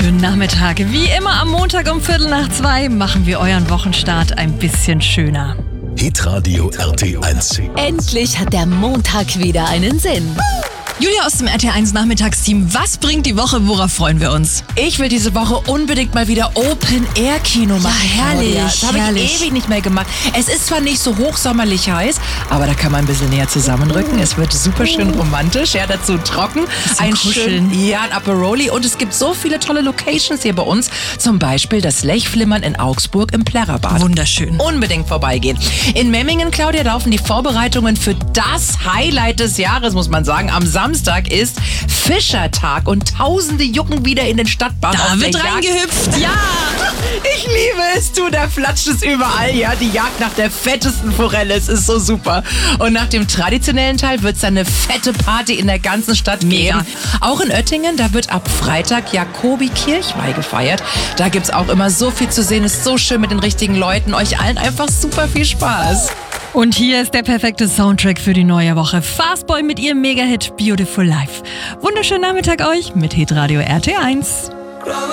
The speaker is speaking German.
Schönen Nachmittag. Wie immer am Montag um 1:15 machen wir euren Wochenstart ein bisschen schöner. Hitradio RT1. Endlich hat der Montag wieder einen Sinn. Julia aus dem RT1 Nachmittagsteam, was bringt die Woche, worauf freuen wir uns? Ich will diese Woche unbedingt mal wieder Open-Air-Kino machen. Ja, herrlich, Claudia. Das habe ich ewig nicht mehr gemacht. Es ist zwar nicht so hochsommerlich heiß, aber da kann man ein bisschen näher zusammenrücken. Es wird super schön romantisch, ja, dazu trocken. Ein kuscheln. ein Aperoli und es gibt so viele tolle Locations hier bei uns. Zum Beispiel das Lechflimmern in Augsburg im Plärrerbad. Wunderschön. Unbedingt vorbeigehen. In Memmingen, Claudia, laufen die Vorbereitungen für das Highlight des Jahres, muss man sagen. Am Samstag ist Fischertag und Tausende jucken wieder in den Stadtbach. Da wird reingehüpft, ja! Ich liebe es, du, da flatscht es überall, ja. Die Jagd nach der fettesten Forelle, es ist so super. Und nach dem traditionellen Teil wird es eine fette Party in der ganzen Stadt geben. Auch in Oettingen, da wird ab Freitag Jakobi Kirchweih gefeiert. Da gibt es auch immer so viel zu sehen, ist so schön mit den richtigen Leuten. Euch allen einfach super viel Spaß. Und hier ist der perfekte Soundtrack für die neue Woche. Fastboy mit ihrem Mega-Hit Beautiful Life. Wunderschönen Nachmittag euch mit Hitradio RT1.